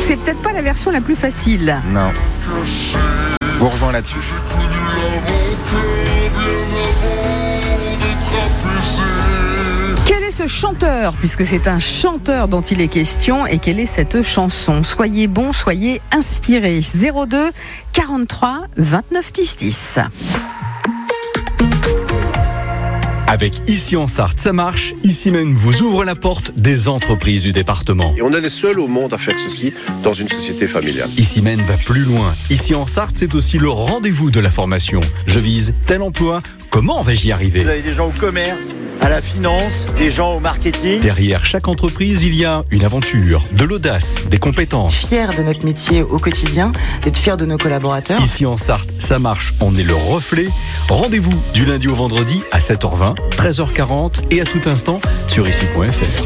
C'est peut-être pas la version la plus facile. Non. Vous rejoins là-dessus. Quel est ce chanteur, puisque c'est un chanteur dont il est question, et quelle est cette chanson? Soyez bons, soyez inspirés. 02 43 29 10 10. Avec Ici en Sarthe, ça marche. Ici même vous ouvre la porte des entreprises du département. Et on est les seuls au monde à faire ceci dans une société familiale. Ici même va plus loin. Ici en Sarthe, c'est aussi le rendez-vous de la formation. Je vise tel emploi, comment vais-je y arriver? Vous avez des gens au commerce, à la finance, des gens au marketing. Derrière chaque entreprise, il y a une aventure, de l'audace, des compétences. Fier de notre métier au quotidien, d'être fier de nos collaborateurs. Ici en Sarthe, ça marche, on est le reflet. Rendez-vous du lundi au vendredi à 7h20, 13h40 et à tout instant sur ici.fr.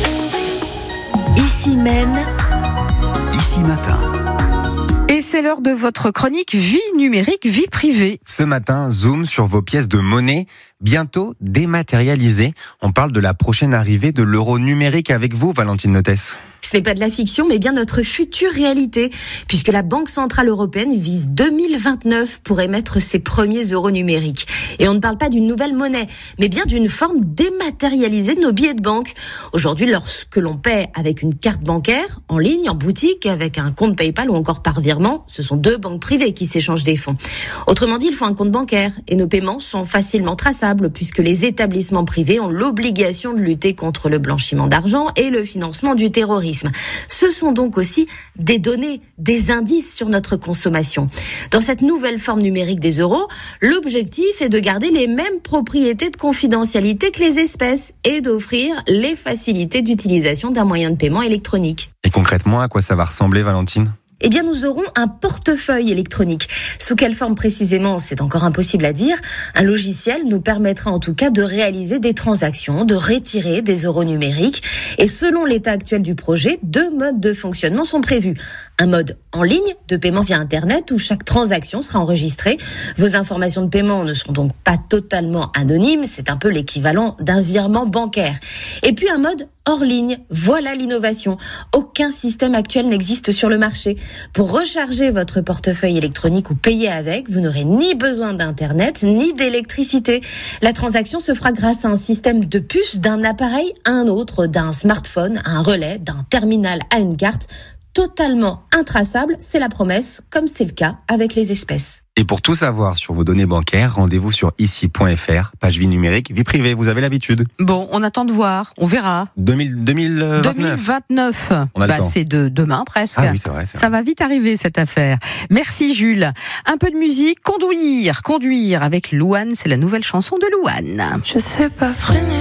Ici même, ici matin. Et c'est l'heure de votre chronique Vie numérique, vie privée. Ce matin, zoom sur vos pièces de monnaie, bientôt dématérialisées. On parle de la prochaine arrivée de l'euro numérique avec vous, Valentine Notès. Ce n'est pas de la fiction, mais bien notre future réalité, puisque la Banque Centrale Européenne vise 2029 pour émettre ses premiers euros numériques. Et on ne parle pas d'une nouvelle monnaie, mais bien d'une forme dématérialisée de nos billets de banque. Aujourd'hui, lorsque l'on paie avec une carte bancaire, en ligne, en boutique, avec un compte PayPal ou encore par virement, ce sont deux banques privées qui s'échangent des fonds. Autrement dit, il faut un compte bancaire, et nos paiements sont facilement traçables, puisque les établissements privés ont l'obligation de lutter contre le blanchiment d'argent et le financement du terrorisme. Ce sont donc aussi des données, des indices sur notre consommation. Dans cette nouvelle forme numérique des euros, l'objectif est de garder les mêmes propriétés de confidentialité que les espèces et d'offrir les facilités d'utilisation d'un moyen de paiement électronique. Et concrètement, à quoi ça va ressembler, Valentine ? Eh bien, nous aurons un portefeuille électronique. Sous quelle forme précisément, c'est encore impossible à dire. Un logiciel nous permettra en tout cas de réaliser des transactions, de retirer des euros numériques. Et selon l'état actuel du projet, 2 modes de fonctionnement sont prévus. Un mode en ligne, de paiement via Internet, où chaque transaction sera enregistrée. Vos informations de paiement ne seront donc pas totalement anonymes. C'est un peu l'équivalent d'un virement bancaire. Et puis un mode hors ligne. Voilà l'innovation. Aucun système actuel n'existe sur le marché. Pour recharger votre portefeuille électronique ou payer avec, vous n'aurez ni besoin d'Internet, ni d'électricité. La transaction se fera grâce à un système de puces d'un appareil à un autre, d'un smartphone à un relais, d'un terminal à une carte. Totalement intraçable, c'est la promesse, comme c'est le cas avec les espèces. Et pour tout savoir sur vos données bancaires, rendez-vous sur ici.fr, page vie numérique, vie privée, vous avez l'habitude. Bon, on attend de voir, on verra. 2029. On a le temps. C'est de demain presque. Ah oui, c'est vrai. Ça va vite arriver cette affaire. Merci Jules. Un peu de musique, conduire avec Louane, c'est la nouvelle chanson de Louane. Je sais pas freiner.